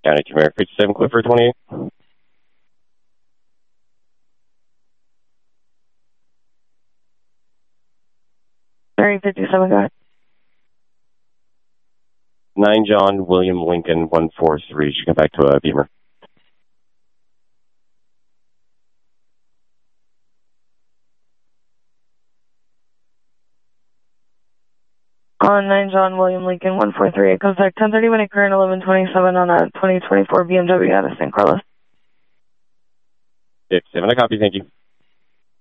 County to America 57, Clifford 28. Sorry, 57, go ahead. 9 John William Lincoln 143. Should come back to a Beamer. On 9 John William Lincoln 143, it goes back 10:30 minute current 1127 on a 2024 BMW out of San Carlos. 57, I copy, thank you.